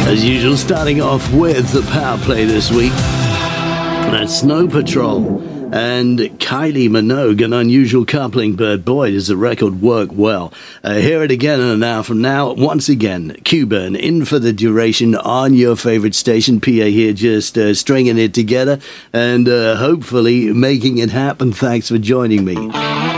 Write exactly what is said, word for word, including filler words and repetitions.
As usual, starting off with the power play this week. That's Snow Patrol and Kylie Minogue, an unusual coupling, but boy, does the record work well. Uh, hear it again in an hour from now. Once again, Cuban in for the duration on your favorite station. P A here just uh, stringing it together and uh, hopefully making it happen. Thanks for joining me.